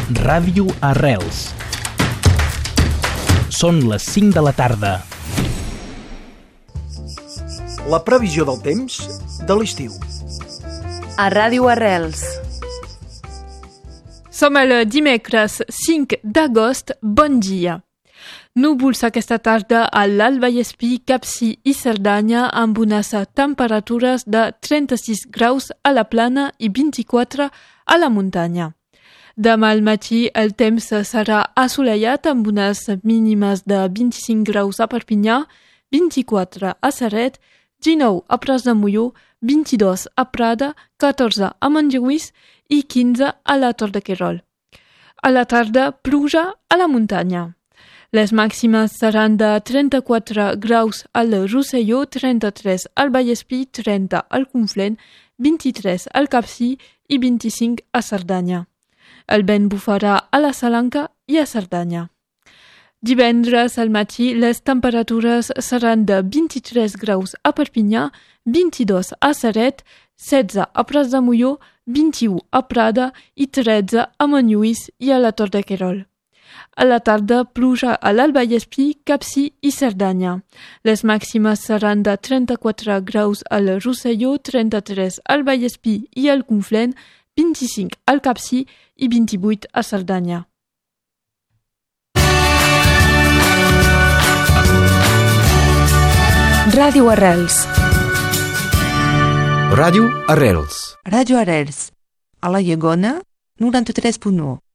Ràdio Arrels. Són les 5 de la tarda. La previsió del temps de l'estiu. A Ràdio Arrels. Som el dimecres 5 d'agost. Bon dia. Núvols aquesta tarda a l'Alt Vallespir, Capcir i Cerdanya amb unes temperatures de 36 graus a la plana i 24 a la muntanya. Demà al matí el temps serà assolellat amb unes mínimes de 25 graus a Perpinyà, 24 a Ceret, 19 a Pras de Molló, 22 a Prada, 14 a Montjuïc i 15 a la Tor de Querol. A la tarda, pluja a la muntanya. Les màximes seran de 34 graus al Rosselló, 33 al Vallespir, 30 al Conflent, 23 al Capcir i 25 a Cerdanya. El vent bufarà a la Salanca i a Cerdanya. Divendres al matí les temperatures seran de 23 graus a Perpinyà, 22 a Ceret, 16 a Pras de Molló, 21 a Prada i 13 a Montjuïc i a la Tor de Querol. A la tarda, pluja a l'Alt Vallespir, Capcir i Cerdanya. Les màximes seran de 34 graus al Rosselló, 33 al Vallespir i al Conflent, 25 al Capcir i 28 a Cerdanya. Ràdio Arrels. Ràdio Arrels. Ràdio Arrels. A la Llegona, 93.1.